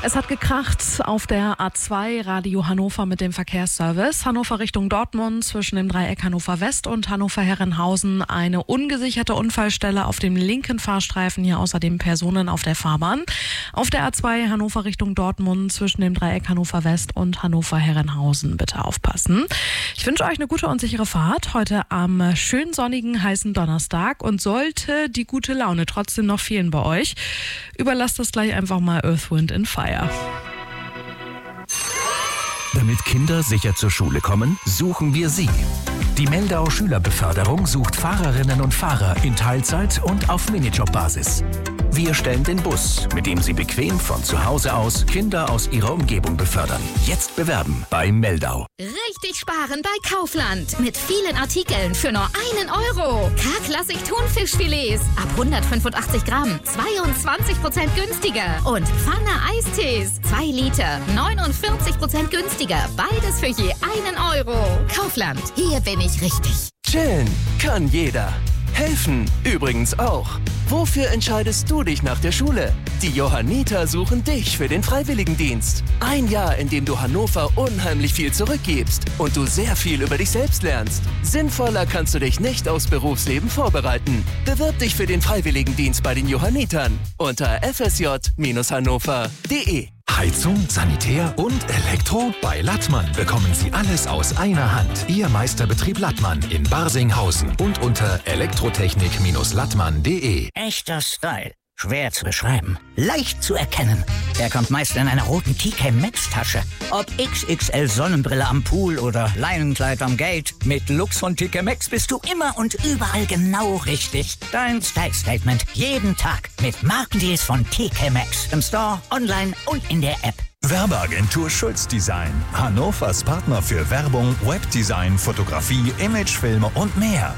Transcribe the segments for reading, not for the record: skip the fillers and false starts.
Es hat gekracht auf der A2 Radio Hannover mit dem Verkehrsservice. Hannover Richtung Dortmund zwischen dem Dreieck Hannover West und Hannover-Herrenhausen. Eine ungesicherte Unfallstelle auf dem linken Fahrstreifen. Hier außerdem Personen auf der Fahrbahn. Auf der A2 Hannover Richtung Dortmund zwischen dem Dreieck Hannover West und Hannover-Herrenhausen. Bitte aufpassen. Ich wünsche euch eine gute und sichere Fahrt heute am schön sonnigen, heißen Donnerstag. Und sollte die gute Laune trotzdem noch fehlen bei euch, überlasst das gleich einfach mal Earth, Wind & Fire. Damit Kinder sicher zur Schule kommen, suchen wir sie. Die Meldau Schülerbeförderung sucht Fahrerinnen und Fahrer in Teilzeit und auf Minijobbasis. Wir stellen den Bus, mit dem Sie bequem von zu Hause aus Kinder aus Ihrer Umgebung befördern. Jetzt bewerben bei Meldau. Richtig sparen bei Kaufland. Mit vielen Artikeln für nur 1 Euro. K-Klassik Thunfischfilets ab 185 Gramm. 22% günstiger. Und Pfanne Eistees. 2 Liter. 49% günstiger. Beides für je 1 Euro. Kaufland. Hier bin ich richtig. Chillen kann jeder. Helfen übrigens auch. Wofür entscheidest du dich nach der Schule? Die Johanniter suchen dich für den Freiwilligendienst. 1 Jahr, in dem du Hannover unheimlich viel zurückgibst und du sehr viel über dich selbst lernst. Sinnvoller kannst du dich nicht aufs Berufsleben vorbereiten. Bewirb dich für den Freiwilligendienst bei den Johannitern unter fsj-hannover.de. Heizung, Sanitär und Elektro? Bei Lattmann bekommen Sie alles aus einer Hand. Ihr Meisterbetrieb Lattmann in Barsinghausen und unter elektrotechnik-lattmann.de. Echter Style. Schwer zu beschreiben. Leicht zu erkennen. Er kommt meist in einer roten TK Maxx Tasche. Ob XXL Sonnenbrille am Pool oder Leinenkleid am Gate. Mit Lux von TK Maxx bist du immer und überall genau richtig. Dein Style Statement. Jeden Tag. Mit Markendeals von TK Maxx. Im Store, online und in der App. Werbeagentur Schulz Design. Hannovers Partner für Werbung, Webdesign, Fotografie, Imagefilme und mehr.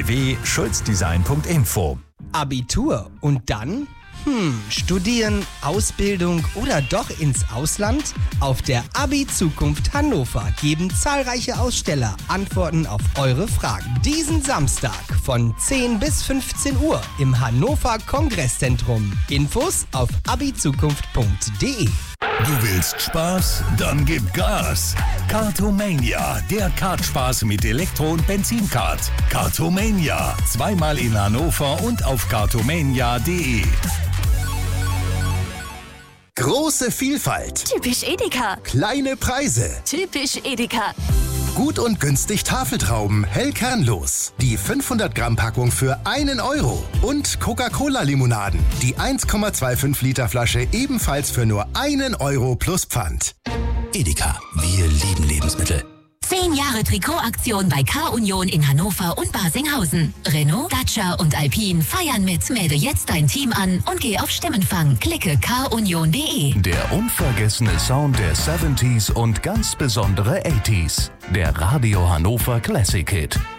www.schulzdesign.info. Abitur und dann? Studieren, Ausbildung oder doch ins Ausland? Auf der Abi-Zukunft Hannover geben zahlreiche Aussteller Antworten auf eure Fragen. Diesen Samstag von 10 bis 15 Uhr im Hannover Kongresszentrum. Infos auf abizukunft.de. Du willst Spaß? Dann gib Gas. Kartomania, der Kartspaß mit Elektro- und Benzinkart. Kartomania, zweimal in Hannover und auf kartomania.de. Große Vielfalt. Typisch Edeka. Kleine Preise. Typisch Edeka. Gut und günstig Tafeltrauben, hellkernlos. Die 500 Gramm Packung für 1 Euro. Und Coca-Cola-Limonaden. Die 1,25 Liter Flasche ebenfalls für nur 1 Euro plus Pfand. Edeka, wir lieben Lebensmittel. 10 Jahre Trikotaktion bei K-Union in Hannover und Barsinghausen. Renault, Dacia und Alpine feiern mit. Melde jetzt dein Team an und geh auf Stimmenfang. Klicke kunion.de. Der unvergessene Sound der 70s und ganz besondere 80s. Der Radio Hannover Classic Hit.